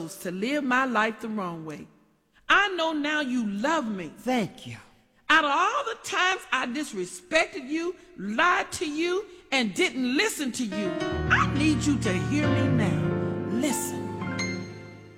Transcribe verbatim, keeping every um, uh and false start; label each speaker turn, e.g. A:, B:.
A: chose to live my life the wrong way. I know now you love me.
B: Thank you.
A: Out of all the times I disrespected you, lied to you, and didn't listen to you, I need you to hear me now.